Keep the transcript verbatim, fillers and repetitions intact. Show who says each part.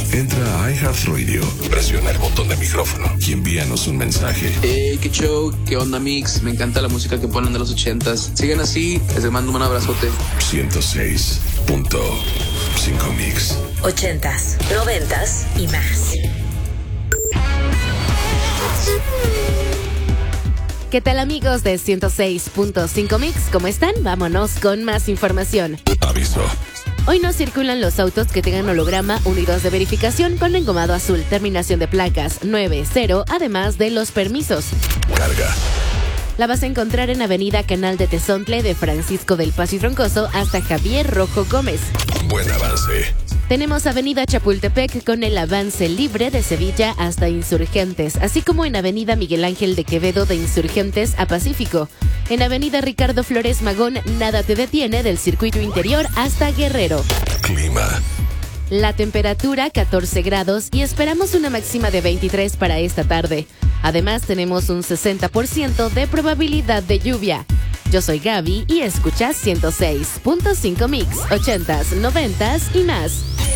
Speaker 1: Entra a iHeartRadio, presiona el botón de micrófono y envíanos un mensaje.
Speaker 2: Hey, qué show, qué onda, Mix. Me encanta la música que ponen de los ochentas. Sigan así, les mando un abrazote.
Speaker 1: ciento seis punto cinco Mix.
Speaker 3: Ochentas, noventas y más.
Speaker 4: ¿Qué tal, amigos de ciento seis punto cinco Mix? ¿Cómo están? Vámonos con más información.
Speaker 1: Aviso.
Speaker 4: Hoy no circulan los autos que tengan holograma unidos de verificación con engomado azul, terminación de placas nueve cero, además de los permisos.
Speaker 1: Carga.
Speaker 4: La vas a encontrar en Avenida Canal de Tezontle, de Francisco del Paso y Troncoso hasta Javier Rojo Gómez.
Speaker 1: Buen avance.
Speaker 4: Tenemos Avenida Chapultepec con el avance libre de Sevilla hasta Insurgentes, así como en Avenida Miguel Ángel de Quevedo de Insurgentes a Pacífico. En Avenida Ricardo Flores Magón, nada te detiene del circuito interior hasta Guerrero.
Speaker 1: Clima.
Speaker 4: La temperatura catorce grados y esperamos una máxima de veintitrés para esta tarde. Además tenemos un sesenta por ciento de probabilidad de lluvia. Yo soy Gaby y escuchas ciento seis punto cinco Mix, ochentas, noventas y más.